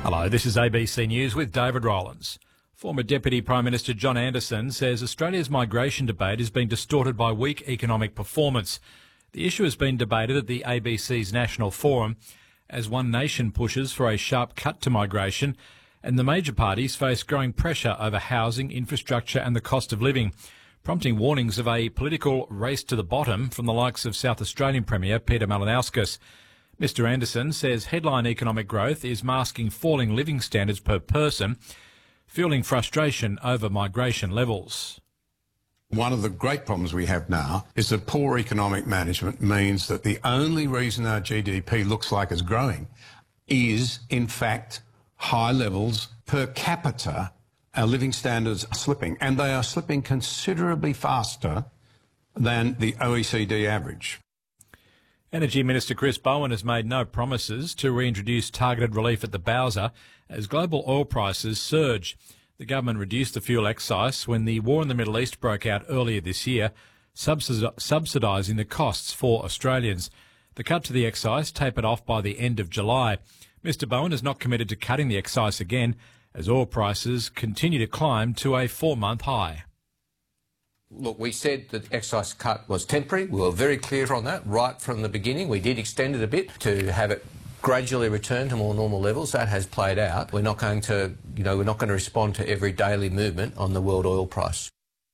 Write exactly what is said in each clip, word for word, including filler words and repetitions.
Hello, this is A B C News with David Rowlands. Former Deputy Prime Minister John Anderson says Australia's migration debate is being distorted by weak economic performance. The issue has been debated at the A B C's National Forum as One Nation pushes for a sharp cut to migration, and the major parties face growing pressure over housing, infrastructure and the cost of living, prompting warnings of a political race to the bottom from the likes of South Australian Premier Peter Malinauskas. Mister Anderson says headline economic growth is masking falling living standards per person, fueling frustration over migration levels. One of the great problems we have now is that poor economic management means that the only reason our G D P looks like it's growing is, in fact, high levels per capita. Our living standards are slipping, and they are slipping considerably faster than the O E C D average. Energy Minister Chris Bowen has made no promises to reintroduce targeted relief at the Bowser as global oil prices surge. The government reduced the fuel excise when the war in the Middle East broke out earlier this year, subsidising the costs for Australians. The cut to the excise tapered off by the end of July. Mister Bowen has not committed to cutting the excise again as oil prices continue to climb to a four-month high. Look, we said that the excise cut was temporary. We were very clear on that right from the beginning. We did extend it a bit to have it gradually return to more normal levels. That has played out. We're not going to, you know, we're not going to respond to every daily movement on the world oil price.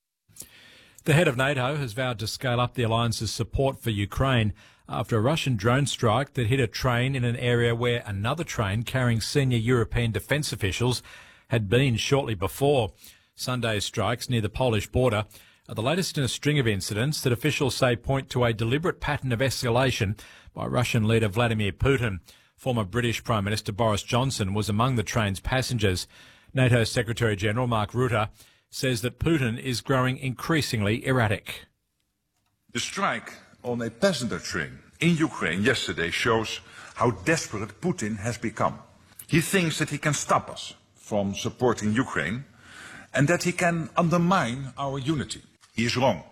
The head of NATO has vowed to scale up the alliance's support for Ukraine after a Russian drone strike that hit a train in an area where another train carrying senior European defence officials had been shortly before. Sunday's strikes near the Polish border are the latest in a string of incidents that officials say point to a deliberate pattern of escalation by Russian leader Vladimir Putin. Former British Prime Minister Boris Johnson was among the train's passengers. NATO Secretary-General Mark Rutte says that Putin is growing increasingly erratic. The strike on a passenger train in Ukraine yesterday shows how desperate Putin has become. He thinks that he can stop us from supporting Ukraine and that he can undermine our unity. He is wrong.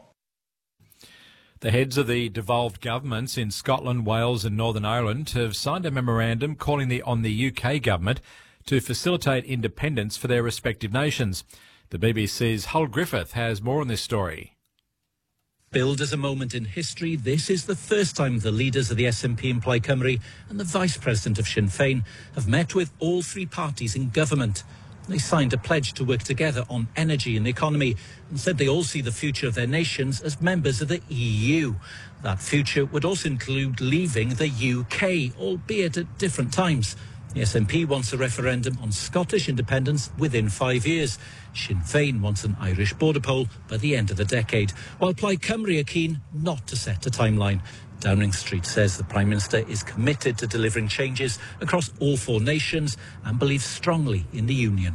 The heads of the devolved governments in Scotland, Wales and Northern Ireland have signed a memorandum calling the, on the U K government to facilitate independence for their respective nations. The B B C's Hull Griffith has more on this story. Billed as a moment in history, this is the first time the leaders of the S N P and Plaid Cymru and the Vice President of Sinn Féin have met with all three parties in government. They signed a pledge to work together on energy and the economy and said they all see the future of their nations as members of the E U. That future would also include leaving the U K, albeit at different times. The S N P wants a referendum on Scottish independence within five years. Sinn Féin wants an Irish border poll by the end of the decade, while Plaid Cymru are keen not to set a timeline. Downing Street says the Prime Minister is committed to delivering changes across all four nations and believes strongly in the union.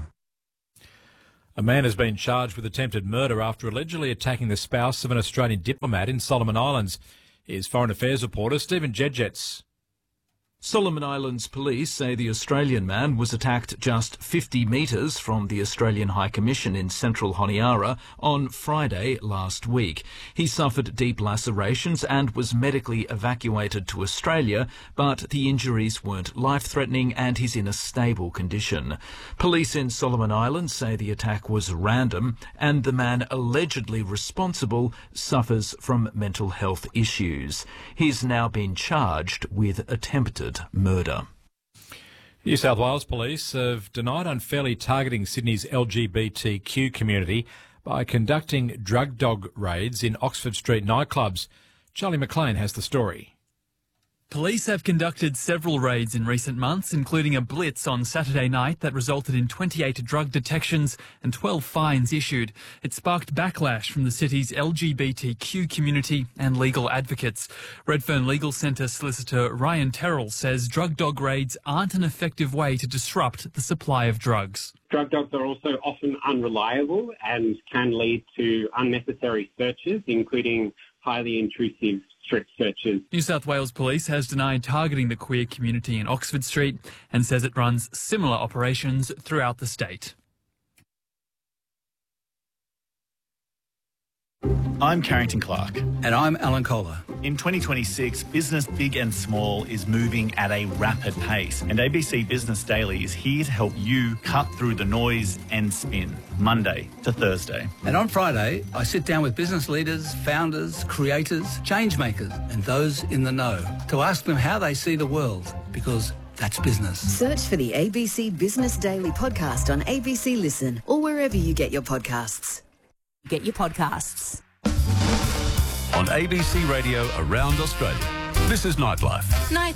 A man has been charged with attempted murder after allegedly attacking the spouse of an Australian diplomat in Solomon Islands. Here's Foreign Affairs reporter Stephen Jedjets. Solomon Islands police say the Australian man was attacked just fifty metres from the Australian High Commission in central Honiara on Friday last week. He suffered deep lacerations and was medically evacuated to Australia, but the injuries weren't life-threatening and he's in a stable condition. Police in Solomon Islands say the attack was random and the man allegedly responsible suffers from mental health issues. He's now been charged with attempted murder. New South Wales Police have denied unfairly targeting Sydney's L G B T Q community by conducting drug dog raids in Oxford Street nightclubs. Charlie McLean has the story. Police have conducted several raids in recent months, including a blitz on Saturday night that resulted in twenty-eight drug detections and twelve fines issued. It sparked backlash from the city's L G B T Q community and legal advocates. Redfern Legal Centre solicitor Ryan Terrell says drug dog raids aren't an effective way to disrupt the supply of drugs. Drug dogs are also often unreliable and can lead to unnecessary searches, including highly intrusive strip searches. New South Wales Police has denied targeting the queer community in Oxford Street and says it runs similar operations throughout the state. I'm Carrington Clark. And I'm Alan Kohler. In twenty twenty-six, business big and small is moving at a rapid pace, and A B C Business Daily is here to help you cut through the noise and spin, Monday to Thursday. And on Friday, I sit down with business leaders, founders, creators, change makers, and those in the know to ask them how they see the world, because that's business. Search for the A B C Business Daily podcast on A B C Listen or wherever you get your podcasts. Get your podcasts. On A B C Radio around Australia, this is Nightlife. Night.